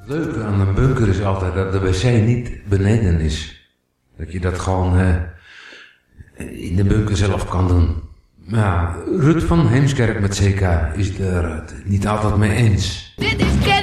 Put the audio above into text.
Het leuke aan een bunker is altijd dat de wc niet beneden is. Dat je dat gewoon in de bunker zelf kan doen. Maar ja, Ruud van Heemskerk met CK is er niet altijd mee eens.